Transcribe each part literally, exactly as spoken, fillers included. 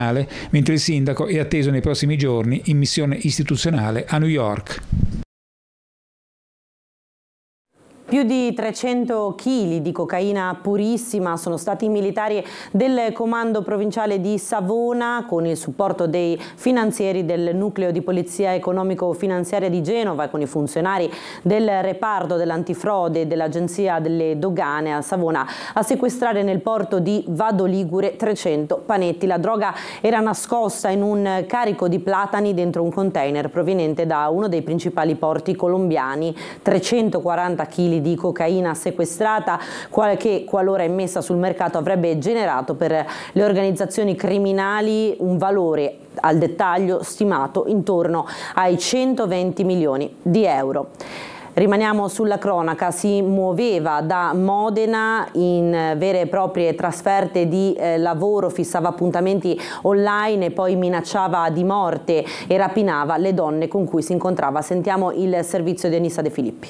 mentre il sindaco è atteso nei prossimi giorni in missione istituzionale a New York. Più di trecento chili di cocaina purissima sono stati i militari del comando provinciale di Savona, con il supporto dei finanzieri del nucleo di polizia economico-finanziaria di Genova e con i funzionari del reparto dell'antifrode e dell'agenzia delle dogane a Savona, a sequestrare nel porto di Vado Ligure trecento panetti. La droga era nascosta in un carico di platani dentro un container proveniente da uno dei principali porti colombiani. trecentoquaranta chili di cocaina sequestrata, che qualora immessa sul mercato avrebbe generato per le organizzazioni criminali un valore al dettaglio stimato intorno ai centoventi milioni di euro. Rimaniamo sulla cronaca, si muoveva da Modena in vere e proprie trasferte di eh, lavoro, fissava appuntamenti online e poi minacciava di morte e rapinava le donne con cui si incontrava. Sentiamo il servizio di Anissa De Filippi.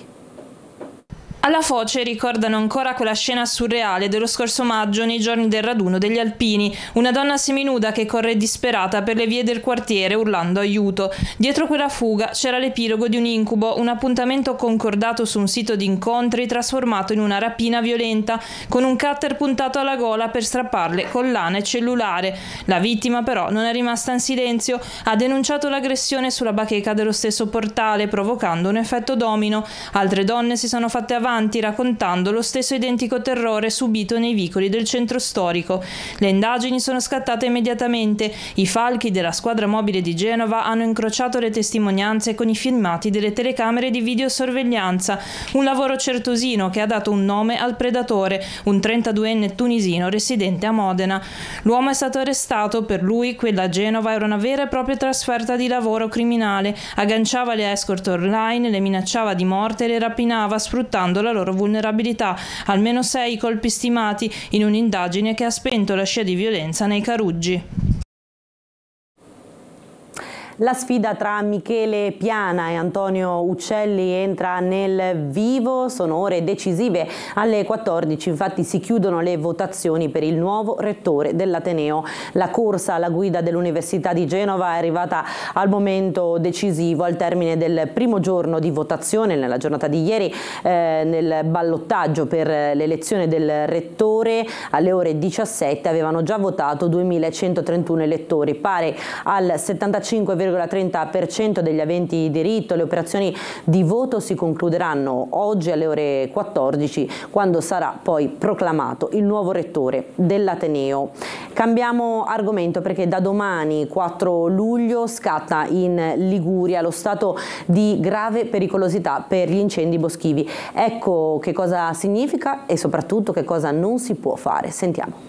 Alla Foce ricordano ancora quella scena surreale dello scorso maggio nei giorni del raduno degli alpini, una donna seminuda che corre disperata per le vie del quartiere urlando aiuto. Dietro quella fuga c'era l'epilogo di un incubo, un appuntamento concordato su un sito di incontri trasformato in una rapina violenta, con un cutter puntato alla gola per strapparle collana e cellulare. La vittima però non è rimasta in silenzio, ha denunciato l'aggressione sulla bacheca dello stesso portale, provocando un effetto domino. Altre donne si sono fatte avanti raccontando lo stesso identico terrore subito nei vicoli del centro storico. Le indagini sono scattate immediatamente. I falchi della squadra mobile di Genova hanno incrociato le testimonianze con i filmati delle telecamere di videosorveglianza. Un lavoro certosino che ha dato un nome al predatore, un trentaduenne tunisino residente a Modena. L'uomo è stato arrestato. Per lui quella a Genova era una vera e propria trasferta di lavoro criminale. Agganciava le escort online, le minacciava di morte e le rapinava sfruttando la loro vulnerabilità. Almeno sei colpi stimati in un'indagine che ha spento la scia di violenza nei Caruggi. La sfida tra Michele Piana e Antonio Uccelli entra nel vivo, sono ore decisive. Alle quattordici infatti si chiudono le votazioni per il nuovo rettore dell'Ateneo. La corsa alla guida dell'Università di Genova è arrivata al momento decisivo, al termine del primo giorno di votazione, nella giornata di ieri, eh, nel ballottaggio per l'elezione del rettore. Alle ore diciassette avevano già votato duemilacentotrentuno elettori, pari al settantacinque virgola trenta per cento degli aventi diritto. Le operazioni di voto si concluderanno oggi alle ore quattordici, quando sarà poi proclamato il nuovo rettore dell'Ateneo. Cambiamo argomento perché da domani quattro luglio scatta in Liguria lo stato di grave pericolosità per gli incendi boschivi. Ecco che cosa significa e soprattutto che cosa non si può fare. Sentiamo.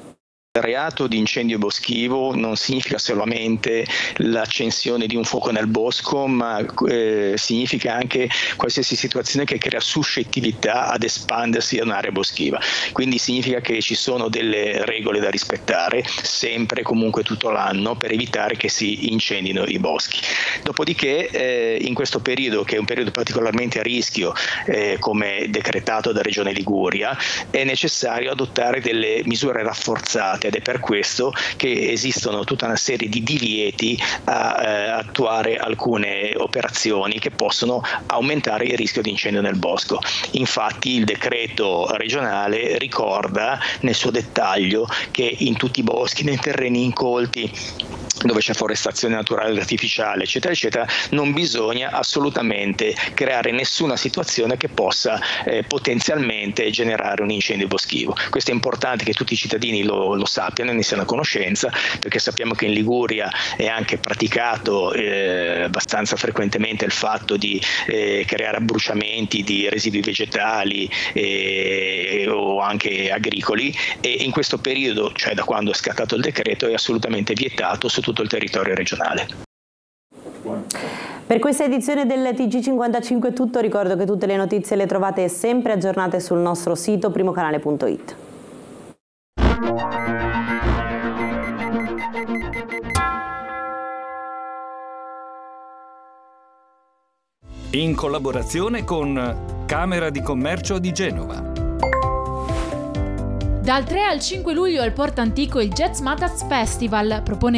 Il reato di incendio boschivo non significa solamente l'accensione di un fuoco nel bosco, ma eh, significa anche qualsiasi situazione che crea suscettibilità ad espandersi da un'area boschiva. Quindi significa che ci sono delle regole da rispettare sempre, comunque tutto l'anno, per evitare che si incendino i boschi. Dopodiché eh, in questo periodo, che è un periodo particolarmente a rischio, eh, come decretato da Regione Liguria, è necessario adottare delle misure rafforzate. Ed è per questo che esistono tutta una serie di divieti a eh, attuare alcune operazioni che possono aumentare il rischio di incendio nel bosco. Infatti il decreto regionale ricorda nel suo dettaglio che in tutti i boschi, nei terreni incolti, dove c'è forestazione naturale e artificiale, eccetera, eccetera, non bisogna assolutamente creare nessuna situazione che possa eh, potenzialmente generare un incendio boschivo. Questo è importante che tutti i cittadini lo, lo sappiano e ne siano a conoscenza, perché sappiamo che in Liguria è anche praticato eh, abbastanza frequentemente il fatto di eh, creare abbruciamenti di residui vegetali eh, o anche agricoli, e in questo periodo, cioè da quando è scattato il decreto, è assolutamente vietato su tutto il territorio regionale. Per questa edizione del T G cinquantacinque è tutto. Ricordo che tutte le notizie le trovate sempre aggiornate sul nostro sito primocanale punto it. In collaborazione con Camera di Commercio di Genova. Dal tre al cinque luglio al Porto Antico il Jazz Mattaz Festival propone